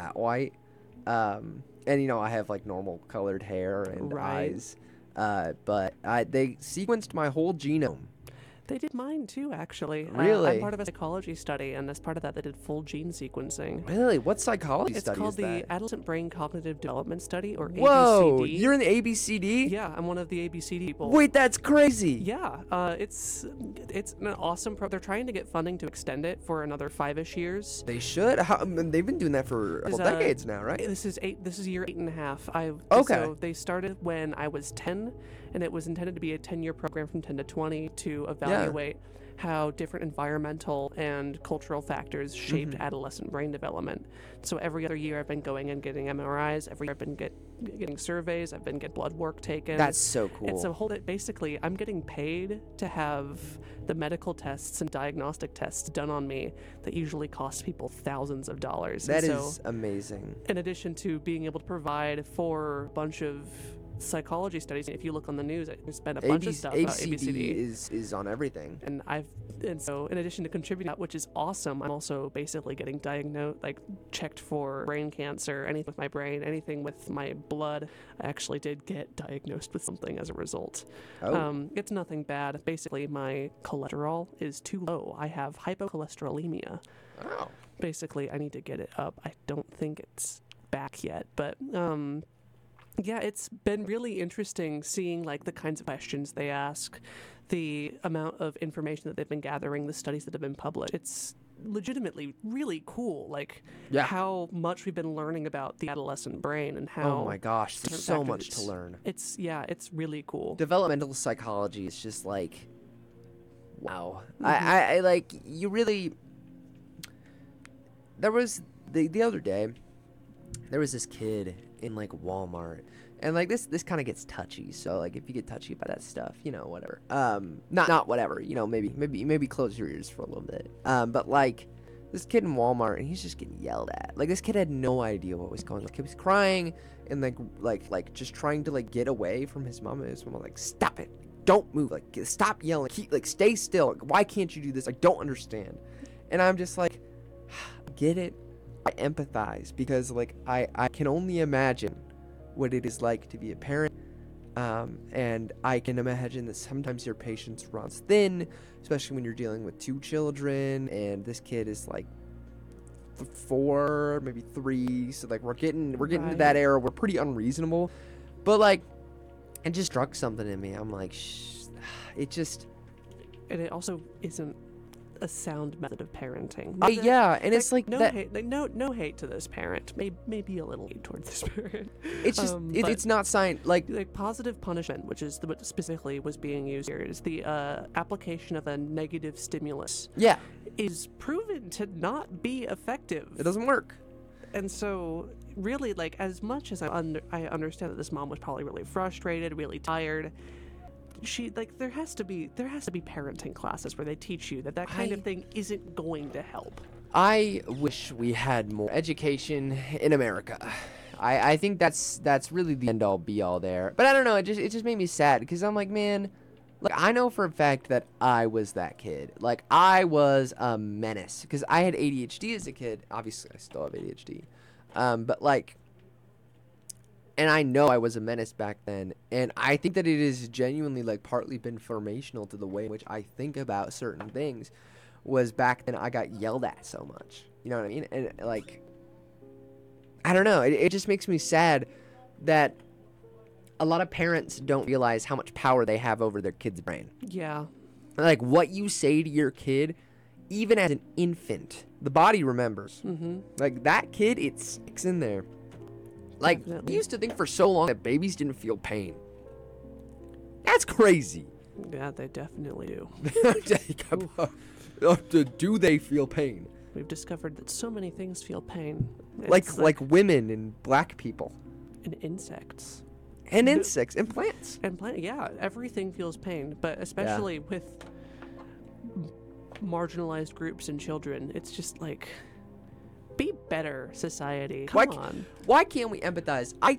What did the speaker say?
that white. And, you know, I have, like, normal colored hair and Right. eyes. But they sequenced my whole genome. They did mine too, actually. Really? I'm part of a psychology study, and as part of that, they did full gene sequencing. Really? What psychology It's study called is the that? Adolescent Brain Cognitive Development Study, or Whoa, ABCD. you're in the ABCD? Yeah, I'm one of the ABCD people. Wait, that's crazy. Yeah, it's an awesome They're trying to get funding to extend it for another 5-ish years. They should. They've been doing that for a couple decades now, right? This is year 8.5. Okay. So they started when I was 10, and it was intended to be a 10-year program from 10 to 20 to evaluate how different environmental and cultural factors shaped adolescent brain development. So every other year I've been going and getting MRIs. Every year I've been getting surveys. I've been getting blood work taken. That's so cool. It's a whole. Basically, I'm getting paid to have the medical tests and diagnostic tests done on me that usually cost people thousands of dollars. That And is amazing. in addition to being able to provide for a bunch of psychology studies, if you look on the news, there's been a bunch of stuff about ABCD. is on everything. And so in addition to contributing that, which is awesome, I'm also basically getting diagnosed, like checked for brain cancer, anything with my brain, anything with my blood. I actually did get diagnosed with something as a result. Oh. It's nothing bad. Basically, my cholesterol is too low. I have hypocholesterolemia. Oh. Basically, I need to get it up. I don't think it's back yet, but yeah, it's been really interesting seeing like the kinds of questions they ask, the amount of information that they've been gathering, the studies that have been published. It's legitimately really cool, like how much we've been learning about the adolescent brain and how. Oh my gosh, there's so much to learn. It's really cool. Developmental psychology is just like, wow. I like, you really. There was the other day, there was this kid in like Walmart, and like this kind of gets touchy, so like if you get touchy about that stuff, you know, whatever, not whatever, you know, maybe close your ears for a little bit, but like this kid in Walmart, and he's just getting yelled at. Like this kid had no idea what was going on. Like he was crying and like just trying to like get away from his mom, and his mom was like, stop it, don't move, like stop yelling, stay still, like, why can't you do this, I don't understand. And I'm just like, get it. I empathize because like I can only imagine what it is like to be a parent, and I can imagine that sometimes your patience runs thin, especially when you're dealing with 2 children, and this kid is like 4, maybe 3, so like we're getting to that era. We're pretty unreasonable, but like it just struck something in me. I'm like, it just, and it also isn't a sound method of parenting. And it's like no that, hate, no hate to this parent. Maybe a little hate towards this parent. it's just it's not science. Like positive punishment, which is what specifically was being used here, is the application of a negative stimulus. Yeah, is proven to not be effective. It doesn't work. And so, really, like as much as I understand that this mom was probably really frustrated, really tired. There has to be parenting classes where they teach you that kind of thing isn't going to help. I wish we had more education in America. I think that's really the end all be all there. But I don't know, it just made me sad because I'm like, man, like I know for a fact that I was that kid. Like I was a menace because I had ADHD as a kid. Obviously, I still have ADHD. But like, and I know I was a menace back then, and I think that it has genuinely like partly been formational to the way in which I think about certain things. Was back then I got yelled at so much, you know what I mean? And like, I don't know, it just makes me sad that a lot of parents don't realize how much power they have over their kid's brain. Yeah. Like what you say to your kid, even as an infant, the body remembers. Like that kid, it sticks in there. Like, we used to think for so long that babies didn't feel pain. That's crazy. Yeah, they definitely do. Do they feel pain? We've discovered that so many things feel pain. Like women and black people. And insects. And insects and plants. Yeah, everything feels pain, but especially with marginalized groups and children, it's just like... Be better, society. Come on. Why can't we empathize? I